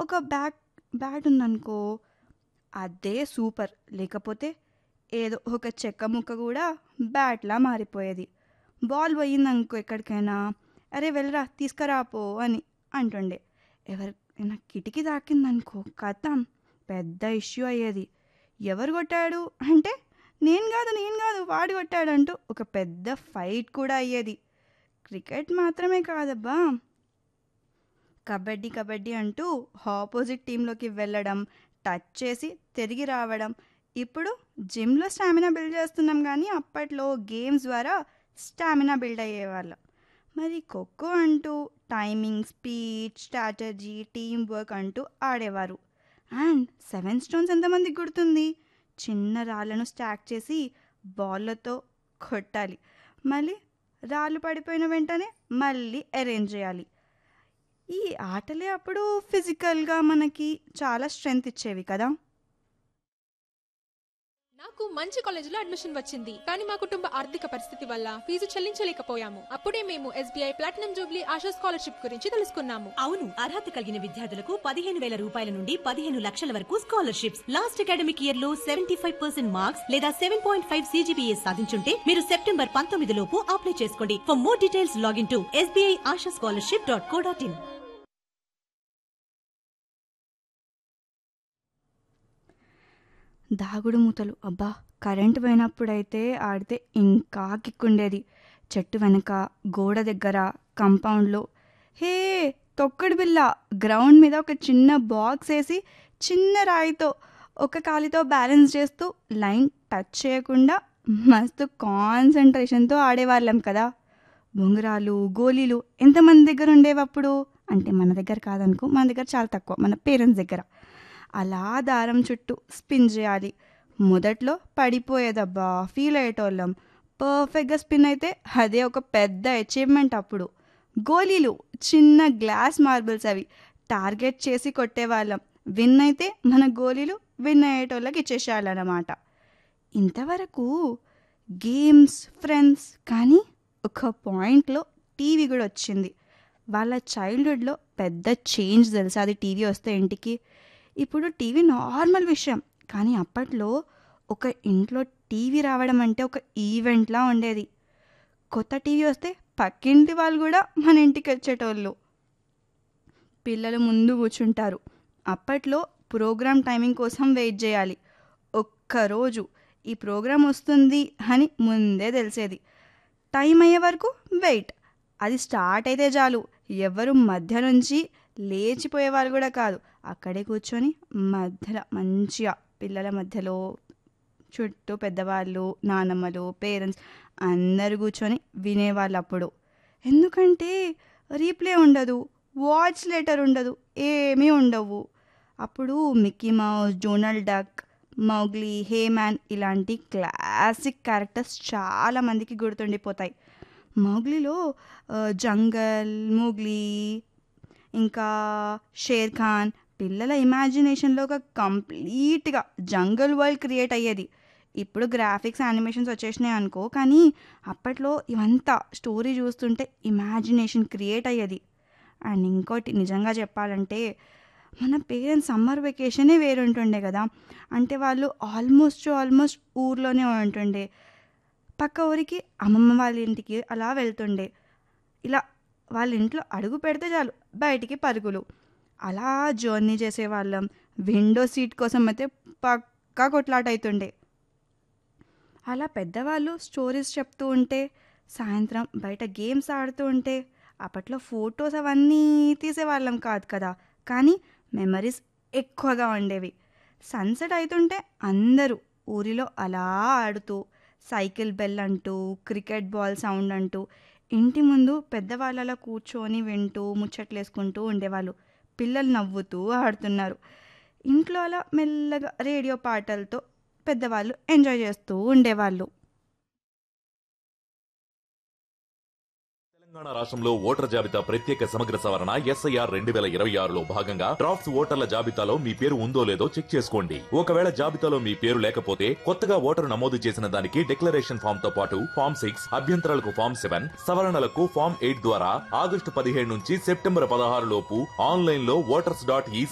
ఒక బ్యాట్ ఉందనుకో, అదే సూపర్. లేకపోతే ఏదో ఒక చెక్క ముక్క కూడా బ్యాట్‌లా మారిపోయేది. బాల్ పోయిందనుకో ఎక్కడికైనా, "అరే! వెళ్ళరా తీసుకురాపో" అని అంటుండే. ఎవరికైనా కిటికీ తాకిందనుకో ఖతం, పెద్ద ఇష్యూ అయ్యేది. ఎవరు కొట్టాడు అంటే, నేను గాదు వాడు కొట్టాడంటూ ఒక పెద్ద ఫైట్ కూడా అయ్యేది. క్రికెట్ మాత్రమే కాదబ్బా! కబడ్డీ కబడ్డీ అంటూ ఆపోజిట్ టీంలోకి వెళ్ళడం, టచ్ చేసి తిరిగి రావడం. ఇప్పుడు జిమ్‌లో స్టామినా బిల్డ్ చేస్తున్నాం గానీ, అప్పట్లో గేమ్స్ ద్వారా స్టామినా బిల్డ్ అయ్యేవాళ్ళం. మరి ఖోఖో అంటూ timing, speed, strategy, team work అంటూ ఆడేవారు. అండ్ 7 స్టోన్స్ ఎంతమందికి గుర్తుంది? చిన్న రాళ్ళను స్టాక్ చేసి బాల్లతో కొట్టాలి. మళ్ళీ రాళ్ళు పడిపోయిన వెంటనే మళ్ళీ అరేంజ్ చేయాలి. ఈ ఆటలే అప్పుడు ఫిజికల్‌గా మనకి చాలా స్ట్రెంగ్త్ ఇచ్చేవి కదా! నాకు మంచి కాలేజీలో అడ్మిషన్ వచ్చింది, కానీ మా కుటుంబ ఆర్థిక పరిస్థితి వల్ల ఫీజు చెల్లించలేకపోయాము. అప్పుడే మేము SBI platinum Jubilee ASHA scholarship గురించి తెలుసుకున్నాము. అవును, అర్హత కలిగిన విద్యార్థులకు 15,000 రూపాయల నుండి 15 లక్షల వరకు స్కాలర్షిప్స్. లాస్ట్ అకాడమిక్ ఇయర్ లో 75% మార్క్స్ లేదా 7.5 CGPA సాధించుంటే మీరు సెప్టెంబర్ 19 లోపు అప్లై చేసుకోండి. For more details login to sbiashaScholarship.co.in. దాగుడు మూతలు అబ్బా! కరెంట్ పోయినప్పుడైతే ఆడితే ఇంకా కిక్కుండేది. చెట్టు వెనక, గోడ దగ్గర, కాంపౌండ్‌లో. హే! తొక్కుడు బిళ్ళ. గ్రౌండ్ మీద ఒక చిన్న బాక్స్ ఏసి, చిన్న రాయితో ఒక కాలితో బ్యాలెన్స్ చేస్తూ లైన్ టచ్ చేయకుండా మస్తు కాన్సంట్రేషన్‌తో ఆడేవాళ్ళం కదా! బొంగరాలు, గోలీలు ఎంతమంది దగ్గర ఉండేవప్పుడు? అంటే మన దగ్గర కాదనుకో, మన దగ్గర చాలా తక్కువ. మన పేరెంట్స్ దగ్గర. అలా దారం చుట్టూ స్పిన్ చేయాలి. మొదట్లో పడిపోయేదబ్బా! ఫీల్ అయ్యేటోళ్ళం. పర్ఫెక్ట్‌గా స్పిన్ అయితే అదే ఒక పెద్ద అచీవ్‌మెంట్ అప్పుడు. గోలీలు చిన్న గ్లాస్ మార్బుల్స్ అవి. టార్గెట్ చేసి కొట్టేవాళ్ళం. విన్ అయితే మన గోలీలు విన్ అయ్యేటోళ్ళకి ఇచ్చేసేయాలన్నమాట. ఇంతవరకు గేమ్స్, ఫ్రెండ్స్. కానీ ఒక పాయింట్‌లో టీవీ కూడా వచ్చింది. వాళ్ళ చైల్డ్‌హుడ్‌లో పెద్ద చేంజ్ తెలుసా అది టీవీ వస్తే ఇంటికి? ఇప్పుడు టీవీ నార్మల్ విషయం. కానీ అప్పట్లో ఒక ఇంట్లో టీవీ రావడం అంటే ఒక ఈవెంట్‌లా ఉండేది. కొత్త టీవీ వస్తే పక్కింటి వాళ్ళు కూడా మన ఇంటికి వచ్చేటోళ్ళు. పిల్లలు ముందు కూర్చుంటారు. అప్పట్లో ప్రోగ్రామ్ టైమింగ్ కోసం వెయిట్ చేయాలి. ఒక్కరోజు ఈ ప్రోగ్రామ్ వస్తుంది అని ముందే తెలిసేది. టైం అయ్యే వరకు వెయిట్. అది స్టార్ట్ అయితే చాలు, ఎవరు మధ్య నుంచి లేచిపోయేవాళ్ళు కూడా కాదు. అక్కడే కూర్చొని మధ్యలో మంచిగా పిల్లల మధ్యలో చుట్టూ పెద్దవాళ్ళు, నానమ్మలు, పేరెంట్స్ అందరూ కూర్చొని వినేవాళ్ళు అప్పుడు. ఎందుకంటే రీప్లే ఉండదు, వాచ్ లెటర్ ఉండదు, ఏమీ ఉండవు. అప్పుడు Mickey mouse, Donald duck, Mowgli, hey man ఇలాంటి క్లాసిక్ క్యారెక్టర్స్ చాలామందికి గుర్తుండిపోతాయి. మౌగ్లీలో జంగల్, మోగ్లీ, ఇంకా షేర్ ఖాన్, పిల్లల ఇమాజినేషన్లో ఒక కంప్లీట్గా జంగల్ వరల్డ్ క్రియేట్ అయ్యేది. ఇప్పుడు గ్రాఫిక్స్, యానిమేషన్స్ వచ్చేసినాయి అనుకో, కానీ అప్పట్లో ఇవంతా స్టోరీ చూస్తుంటే ఇమాజినేషన్ క్రియేట్ అయ్యేది. అండ్ ఇంకోటి నిజంగా చెప్పాలంటే, మన పేరెంట్స్ సమ్మర్ వెకేషనే వేరుంటుండే కదా. అంటే వాళ్ళు ఆల్మోస్ట్ ఊర్లోనే ఉంటుండే. పక్క ఊరికి అమ్మమ్మ వాళ్ళ ఇంటికి అలా వెళ్తుండే. ఇలా వాళ్ళ ఇంట్లో అడుగు పెడితే చాలు బయటికి పరుగులు. అలా జర్నీ చేసేవాళ్ళం. విండో సీట్ కోసం అయితే పక్కా కొట్లాట అవుతుండే. అలా పెద్దవాళ్ళు స్టోరీస్ చెప్తూ ఉంటే, సాయంత్రం బయట గేమ్స్ ఆడుతూ ఉంటే, అప్పట్లో ఫొటోస్ అవన్నీ తీసేవాళ్ళం కాదు కదా, కానీ మెమరీస్ ఎక్కువగా ఉండేవి. సన్సెట్ అవుతుంటే అందరూ ఊరిలో అలా ఆడుతూ, సైకిల్ బెల్ అంటూ, క్రికెట్ బాల్ సౌండ్ అంటూ, ఇంటి ముందు పెద్దవాళ్ళలా కూర్చొని వింటూ ముచ్చట్లేసుకుంటూ ఉండేవాళ్ళు. పిల్లలు నవ్వుతూ ఆడుతున్నారు. ఇంట్లో అలా మెల్లగా రేడియో పాటలతో పెద్దవాళ్ళు ఎంజాయ్ చేస్తూ ఉండేవాళ్ళు. తెలంగాణ రాష్ట్రంలో ఓటర్ జాబితా ప్రత్యేక సమగ్ర సవరణ SIR 2026లో భాగంగా డ్రాఫ్ట్స్ ఓటర్ల జాబితాలో మీ పేరు ఉందో లేదో చెక్ చేసుకోండి. ఒకవేళ జాబితాలో మీ పేరు లేకపోతే కొత్తగా ఓటరు నమోదు చేసిన దానికి డిక్లరేషన్ ఫామ్ తో పాటు ఫామ్ 6, అభ్యంతరాలకు ఫామ్ 7, సవరణలకు ఫామ్ 8 ద్వారా ఆగస్టు 17 నుంచి సెప్టెంబర్ 16 లోపు ఆన్లైన్ లో ఓటర్స్.ఈసీ